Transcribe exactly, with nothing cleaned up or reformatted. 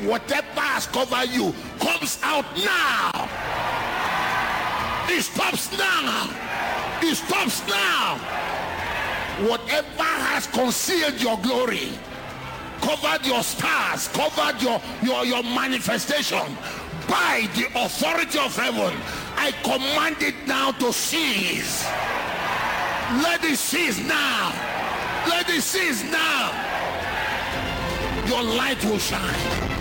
whatever has covered you comes out now. It stops now. It stops now. Whatever has concealed your glory, covered your stars, covered your, your, your manifestation, by the authority of heaven, I command it now to cease. Let it cease now. Let it cease now. Your light will shine.